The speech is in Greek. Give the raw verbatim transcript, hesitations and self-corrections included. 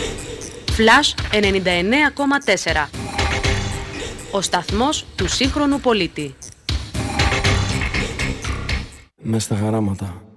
Flash ενενήντα εννέα κόμμα τέσσερα. Ο σταθμός του σύγχρονου πολίτη. Μες στα χαράματα.